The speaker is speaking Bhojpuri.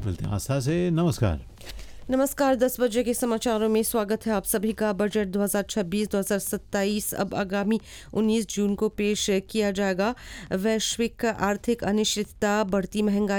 मिलते हैं आस्था से। नमस्कार। नमस्कार। 10 बजे के समाचारों में स्वागत है आप सभी का। बजट 2026-2027 अब आगामी 19 जून को पेश किया जाएगा। वैश्विक आर्थिक अनिश्चितता, बढ़ती महंगाई